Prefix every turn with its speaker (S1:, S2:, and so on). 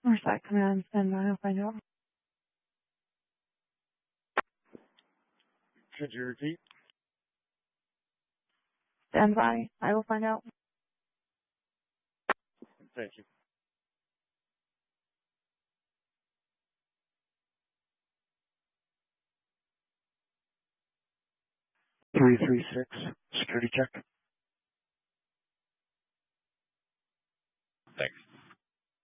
S1: Northside Command, stand by, I'll find out.
S2: Could you repeat?
S1: Stand by, I will find out.
S2: Thank you. 336, security check.
S3: Thanks.